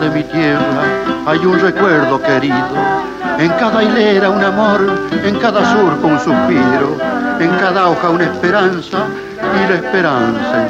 de mi tierra hay un recuerdo querido. En cada hilera un amor, en cada surco un suspiro, en cada hoja una esperanza y la esperanza